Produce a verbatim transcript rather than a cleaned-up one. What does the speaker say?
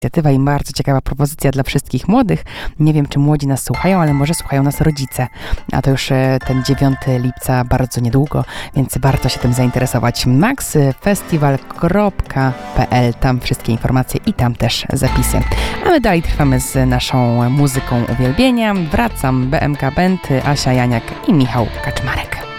inicjatywa i bardzo ciekawa propozycja dla wszystkich młodych. Nie wiem, czy młodzi nas słuchają, ale może słuchają nas rodzice. A to już ten dziewiątego lipca bardzo niedługo, więc warto się tym zainteresować. maxfestival kropka p l, tam wszystkie informacje i tam też zapisy. A my dalej trwamy z naszą muzyką uwielbienia. Wracam, B M K Band, Asia Janiak i Michał Kaczmarek.